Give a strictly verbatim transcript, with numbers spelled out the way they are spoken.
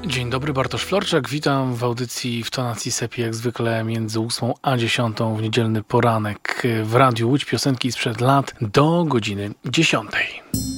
Dzień dobry, Bartosz Florczak. Witam w audycji w tonacji Sepi, jak zwykle między ósmą a dziesiątą w niedzielny poranek w Radiu Łódź. Piosenki sprzed lat do godziny dziesiątej.